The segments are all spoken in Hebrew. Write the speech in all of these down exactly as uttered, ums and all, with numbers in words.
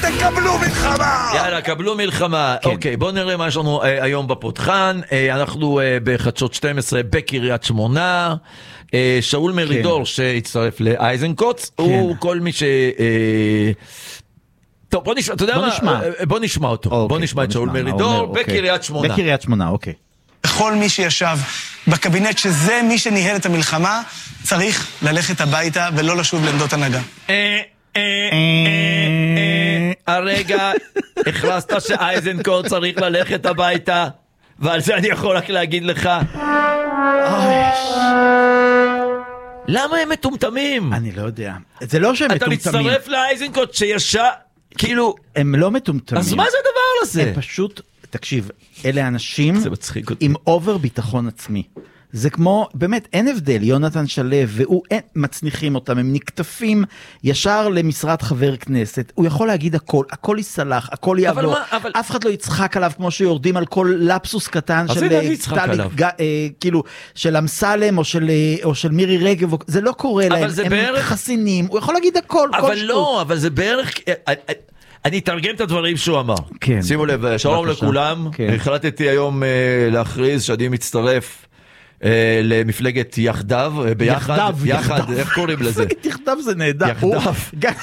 תקבלו מלחמה! יאללה, קבלו מלחמה. אוקיי, בואו נראה מה יש לנו היום בפותחן. אנחנו בחדשות שתים עשרה בקריית שמונה. שאול מרידור שהצטרף לאייזנקוט, הוא כל מי ש... טוב, בוא נשמע, אתה יודע מה? בוא נשמע אותו. בוא נשמע את שאול מרידור בקריית שמונה. בקריית שמונה, אוקיי. כל מי שישב בקבינט שזה מי שניהל את המלחמה, צריך ללכת הביתה ולא לשוב לעמדות הנהגה. הרגע הכרזת שאייזנקוט צריך ללכת הביתה, ועל זה אני יכול רק להגיד לך, למה הם מטומטמים? אני לא יודע. זה לא שהם אתה מטומטמים. מצטרף לאייזנקוט שישר, כאילו... הם לא מטומטמים. אז מה זה הדבר הזה? הם פשוט, תקשיב, אלה אנשים זה מצחיק אותי. עם אובר ביטחון עצמי. זה כמו, באמת, אין הבדל, יונתן שלב, והוא, אין, מצניחים אותם, הם נקטפים ישר למשרד חבר כנסת, הוא יכול להגיד הכל, הכל יסלח, הכל יעבור, אבל... אף אחד לא יצחק עליו כמו שיורדים על כל לפסוס קטן של טלי, ג, אה, כאילו, של אמסלם או של, או של מירי רגב, זה לא קורה להם, הם בערך... חסינים, הוא יכול להגיד הכל, אבל לא, שטות. אבל זה בערך... אני אתרגם את הדברים שהוא אמר. כן. שימו לב, שלום לכולם, כן. החלטתי היום להכריז שאני מצטרף למפלגת יחדיו, ביחד, יחד, איך קוראים לזה? מפלגת יחדיו זה נהדר. יחדיו.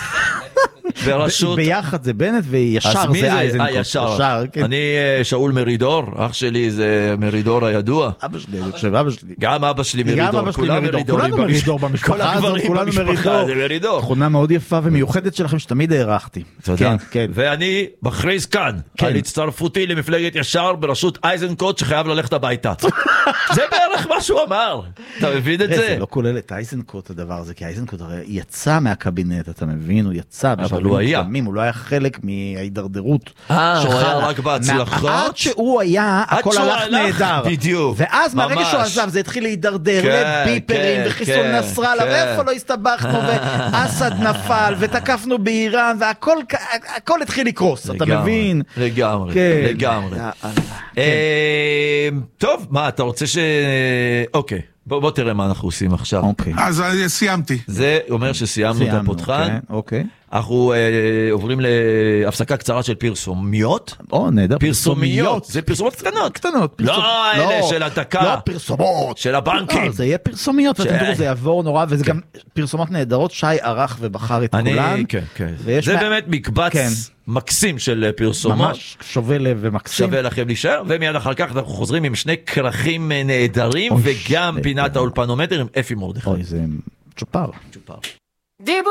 ביחד זה בנט וישר זה אייזנקוט. ישר. אני שאול מרידור, אח שלי זה מרידור הידוע. אבא שלי, אני חושב, אבא שלי. גם אבא שלי מרידור. כולנו מרידור במשפחה הזאת, כולנו מרידור. תכונה מאוד יפה ומיוחדת שלכם שתמיד הערכתי. תודה. ואני מכריז כאן על הצטרפותי למפלגת ישר בראשות אייזנקוט שחייב ללכת הביתה. זה בערך מה שהוא אמר. אתה מבין את זה? זה לא כולל את אייזנקוט הדבר הזה, כי אייזנקוט הרי יצא מהקבינט, אתה מבין? הוא יצא. אבל הוא היה. הוא לא היה חלק מההידרדרות. אה, הוא היה רק בהצלחות. עד שהוא היה, הכל הלך נהדר. בדיוק. ואז מהרגע שהוא עזב, זה התחיל להידרדר לביפרים וחיסול נסראללה, ואיפה לא הסתבכנו, ואסד נפל, ותקפנו באיראן, והכל התחיל לקרוס, אתה מבין? לגמרי, לגמרי. טוב, מה, אתה רוצה ש... אוקיי. בוא, בוא תראה מה אנחנו עושים עכשיו. אוקיי. אז סיימתי. זה אומר שסיימנו את הפותחן. אוקיי. אנחנו אה, עוברים להפסקה קצרה של פרסומיות. או, נהדר. פרסומיות. זה פרסומות קטנות. קטנות. לא אלה של הדקה. לא פרסומות. של הבנקים. זה יהיה פרסומיות, ואתם תראו, זה יעבור נורא, וזה גם פרסומות נהדרות. שי ערך ובחר את כולן. כן, כן. זה באמת מקבץ מקסים של פרסומות. ממש שווה לב ומקסים. שווה לכם להישאר, ומיד אחר כך אנחנו חוזרים עם שני כרכים נהדרים, וגם פינת האולפנומטר עם אפי מרדכי. אוי, זה צ'ופר. צ'ופר.